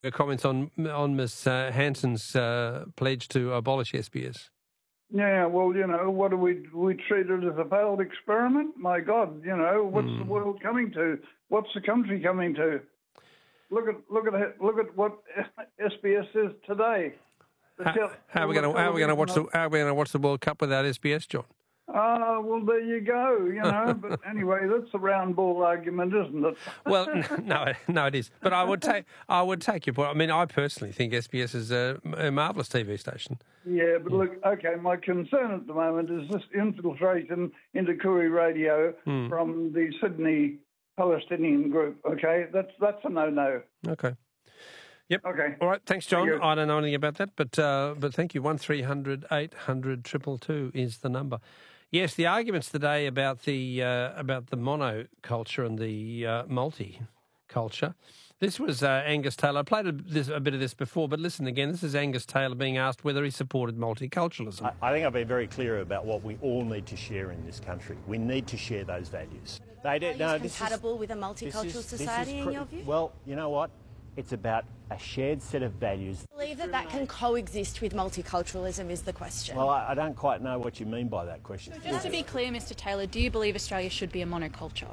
Your comments on Ms. Hanson's pledge to abolish SBS. Yeah, well, what do we treat it as a failed experiment? My God, what's the world coming to? What's the country coming to? Look at what SBS is today. How are we going to watch the World Cup without SBS, John? Well, there you go, But anyway, that's a round ball argument, isn't it? Well, no, it is. But I would take your point. I mean, I personally think SBS is a marvellous TV station. Yeah, but look, okay, my concern at the moment is this infiltration into Koori Radio from the Sydney Palestinian group, okay? That's a no-no. Okay. Yep. Okay. All right. Thanks, John. I don't know anything about that, but thank you. 1300 800 222 is the number. Yes, the arguments today about the monoculture and the multiculture. This was Angus Taylor. I played a bit of this before, but listen again. This is Angus Taylor being asked whether he supported multiculturalism. I think I've been very clear about what we all need to share in this country. We need to share those values. Are you compatible with a multicultural society in your view? Well, you know what? It's about a shared set of values. I believe that can coexist with multiculturalism is the question. Well, I don't quite know what you mean by that question. So just to be clear, Mr Taylor, do you believe Australia should be a monoculture?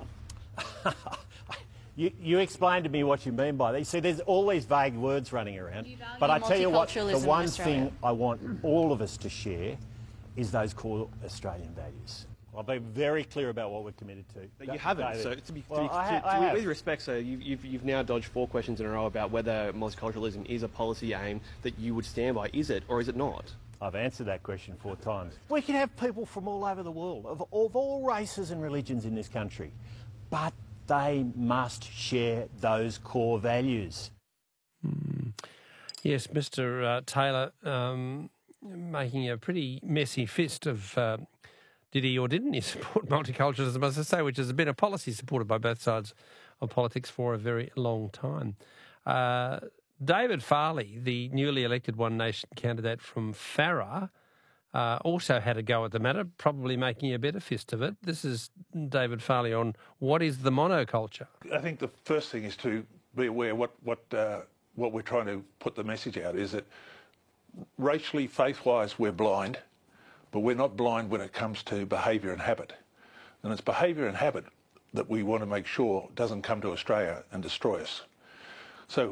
You explain to me what you mean by that. You see, there's all these vague words running around. But I tell you what, the one thing I want all of us to share is those core Australian values. I'll be very clear about what we're committed to. But you haven't. So with respect, so you've now dodged 4 questions in a row about whether multiculturalism is a policy aim that you would stand by. Is it or is it not? I've answered that question 4 times. We can have people from all over the world, of all races and religions in this country, but they must share those core values. Yes, Mr. Taylor making a pretty messy fist of did he or didn't he support multiculturalism, as I say, which has been a policy supported by both sides of politics for a very long time. David Farley, the newly elected One Nation candidate from Farrer, also had a go at the matter, probably making a better fist of it. This is David Farley on what is the monoculture. I think the first thing is to be aware what we're trying to put the message out is that racially, faith-wise, we're blind, but we're not blind when it comes to behaviour and habit. And it's behaviour and habit that we want to make sure doesn't come to Australia and destroy us. So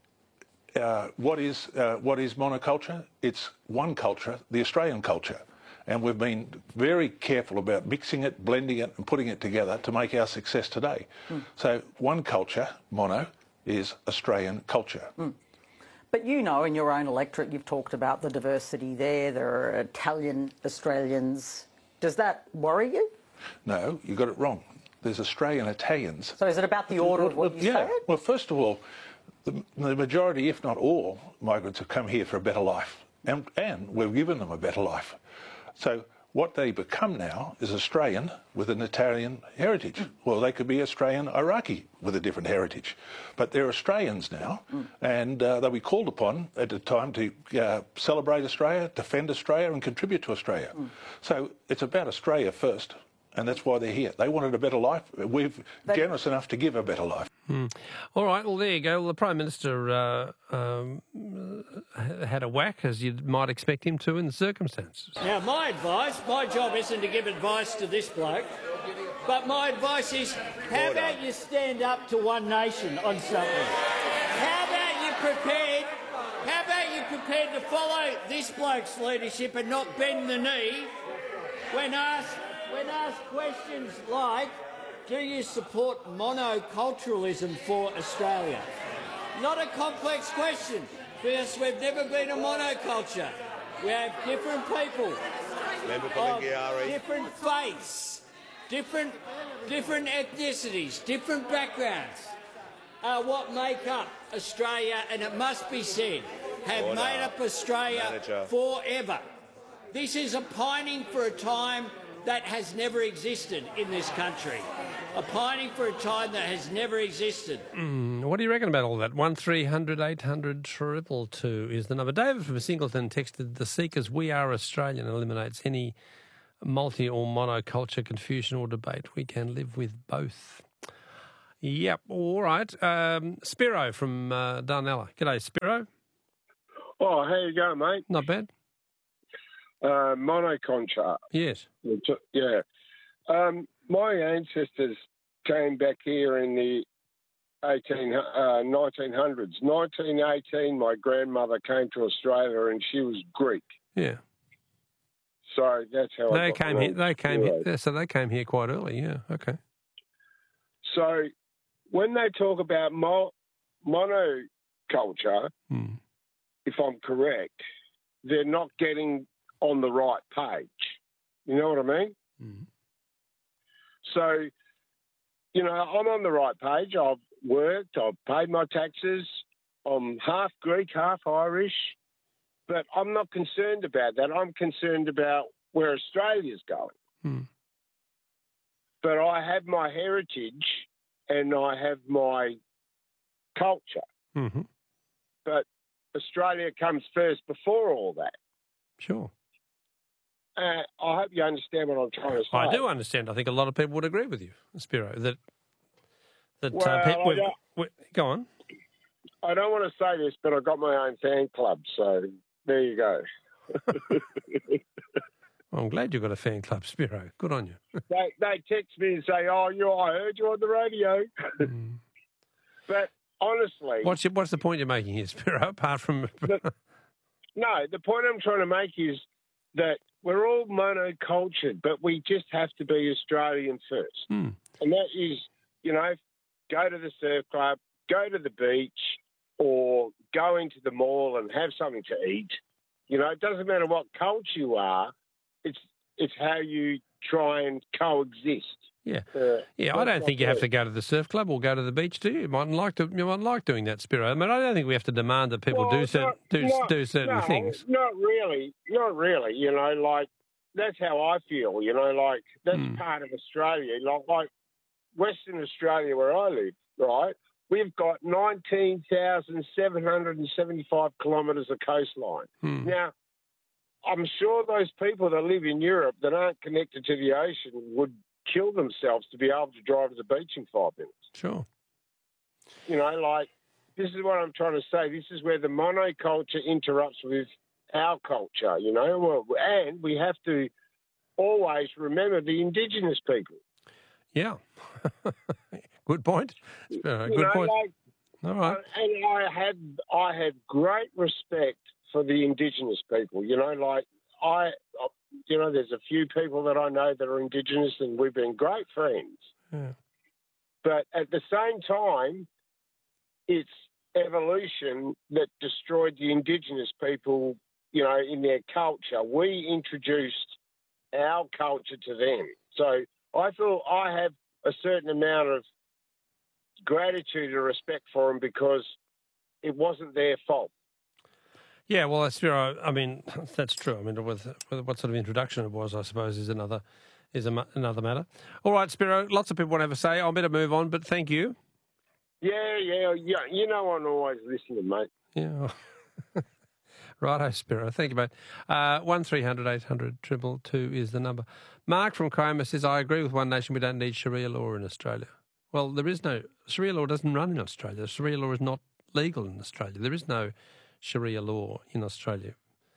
what is monoculture? It's one culture, the Australian culture. And we've been very careful about mixing it, blending it and putting it together to make our success today. So one culture, mono, is Australian culture. But in your own electorate, you've talked about the diversity there. There are Italian Australians. Does that worry you? No, you got it wrong. There's Australian Italians. So is it about the order of what you said? Well, first of all, the majority, if not all, migrants have come here for a better life. And we've given them a better life. So what they become now is Australian with an Italian heritage. Well, they could be Australian Iraqi with a different heritage. But they're Australians now, and they'll be called upon at the time to celebrate Australia, defend Australia and contribute to Australia. So it's about Australia first, and that's why they're here. They wanted a better life. We're generous enough to give a better life. All right, well, there you go. Well, the Prime Minister had a whack, as you might expect him to in the circumstances. Now, my job isn't to give advice to this bloke, but my advice is, how about you stand up to One Nation on something? How about you prepared to follow this bloke's leadership and not bend the knee when asked questions like, do you support monoculturalism for Australia? Not a complex question, because we've never been a monoculture. We have different people, different faiths, different ethnicities, different backgrounds are what make up Australia, and it must be said, have made up Australia forever. This is a pining for a time that has never existed in this country. A pining for a time that has never existed. What do you reckon about all that? 1300 800 222 is the number. David from Singleton texted, the Seekers We Are Australian eliminates any multi or monoculture confusion or debate. We can live with both. Yep, all right. Spiro from Darnella. G'day, Spiro. Oh, how you going, mate? Not bad. Monoculture. Yes. Yeah. My ancestors came back here in the 1900s. 1918, my grandmother came to Australia and she was Greek. Yeah. So that's how they came here. They came here. So they came here quite early. Yeah. Okay. So when they talk about monoculture, if I'm correct, they're not getting on the right page. You know what I mean? So, you know, I'm on the right page. I've worked. I've paid my taxes. I'm half Greek, half Irish. But I'm not concerned about that. I'm concerned about where Australia's going. But I have my heritage and I have my culture. But Australia comes first before all that. Sure. I hope you understand what I'm trying to say. I do understand. I think a lot of people would agree with you, Spiro, that go on. I don't want to say this, but I've got my own fan club, so there you go. Well, I'm glad you've got a fan club, Spiro. Good on you. They text me and say, "Oh, I heard you on the radio." But honestly, what's the point you're making here, Spiro? Apart from the point I'm trying to make is that we're all monocultured, but we just have to be Australian first, and that is, you know, go to the surf club, go to the beach, or go into the mall and have something to eat. You know, it doesn't matter what culture you are. It's how you try and coexist. Yeah, I don't think you have to go to the surf club or go to the beach, do you? You might like doing that, Spiro. I mean, I don't think we have to demand that people do certain things. Not really. You know, like that's how I feel. You know, like that's part of Australia. Like Western Australia, where I live, right? We've got 19,775 kilometres of coastline. Now, I'm sure those people that live in Europe that aren't connected to the ocean would kill themselves to be able to drive to the beach in 5 minutes. Sure. You know, like, this is what I'm trying to say. This is where the monoculture interrupts with our culture, you know, and we have to always remember the Indigenous people. Yeah. Good point. Good point. Like, all right. And I had great respect for the Indigenous people. You know, like there's a few people that I know that are Indigenous and we've been great friends. Yeah. But at the same time, it's evolution that destroyed the Indigenous people, you know, in their culture. We introduced our culture to them. So I feel I have a certain amount of gratitude and respect for them because it wasn't their fault. Yeah, well, that's true. I mean, that's true. I mean, with what sort of introduction it was, I suppose, is another matter. All right, Spiro, lots of people want to have a say. I'll better move on, but thank you. Yeah. You know I'm always listening, mate. Yeah. Righto, Spiro. Thank you, mate. 1300 800 222 is the number. Mark from Cromer says, I agree with One Nation. We don't need Sharia law in Australia. Well, there is no... Sharia law doesn't run in Australia. Sharia law is not legal in Australia. There is no Sharia law in Australia.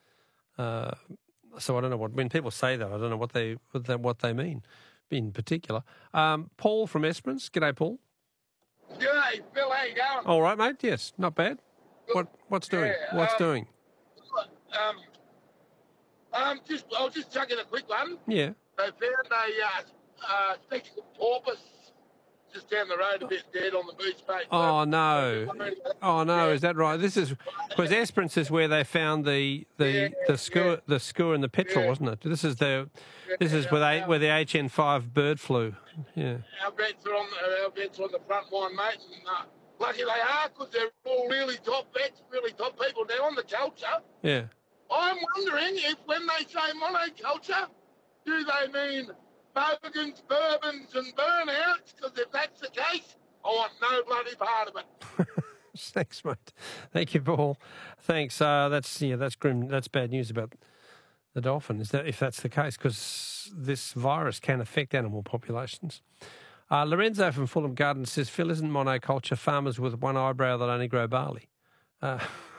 So I don't know when people say that, I don't know what they mean in particular. Paul from Esperance. G'day, Paul. G'day, Phil. How you going? All right, mate. Yes, not bad. What's doing? What's doing? I was just chucking a quick one. Yeah. They found a spectacled porpoise just down the road, a bit dead on the beach, mate. Oh no! Oh no! Yeah. Is that right? This is because Esperance is where they found the skua and the petrel, wasn't it? This is where the HN5 bird flew. Yeah. Our vets are on the front line, mate. And, lucky they are because they're all really top vets, really top people. They're on the culture. Yeah. I'm wondering if when they say monoculture, do they mean bogans, bourbons and burnouts? Because if that's the case, I want no bloody part of it. Thanks, mate. Thank you, Paul. Thanks. That's grim. That's bad news about the dolphin. Is that if that's the case? Because this virus can affect animal populations. Lorenzo from Fulham Gardens says, Phil, isn't monoculture farmers with one eyebrow that only grow barley?